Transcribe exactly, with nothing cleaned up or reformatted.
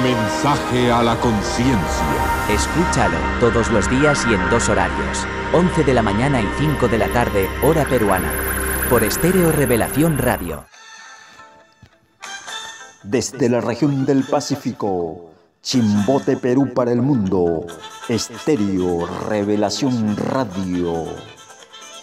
mensaje a la conciencia. Escúchalo todos los días y en dos horarios, once de la mañana y cinco de la tarde, hora peruana, por Estéreo Revelación Radio. Desde la región del Pacífico, Chimbote, Perú para el mundo, Estéreo Revelación Radio.